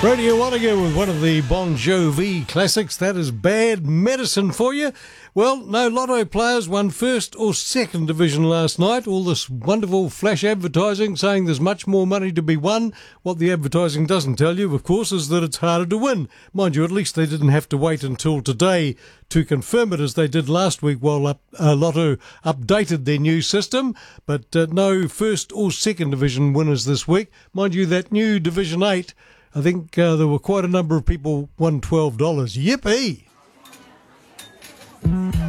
Radio One again with one of the Bon Jovi classics. That is Bad Medicine for you. Well, no lotto players won first or second division last night. All this wonderful flash advertising saying there's much more money to be won. What the advertising doesn't tell you, of course, is that it's harder to win. Mind you, at least they didn't have to wait until today to confirm it as they did last week while Lotto updated their new system. But no first or second division winners this week. Mind you, that new Division 8, I think there were quite a number of people won $12. Yippee!